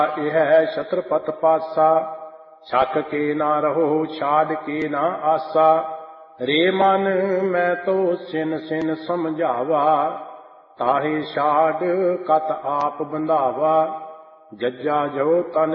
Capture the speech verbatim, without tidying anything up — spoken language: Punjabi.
ਇਹ ਛਤਰਪਤ ਪਾਸਾ, ਛਕ ਕੇ ਨਾ ਰਹੋ ਛਾੜ ਕੇ ਨਾ ਆਸਾ। ਰੇ ਮਨ ਮੈਂ ਤੋ ਸਿਨ ਸਿਨ ਸਮਝਾਵਾ, ਤਾਹੇ ਛਾੜ ਕਤ ਆਪ ਬੰਧਾਵਾ। ਜੱਜਾ ਜੋ ਤਨ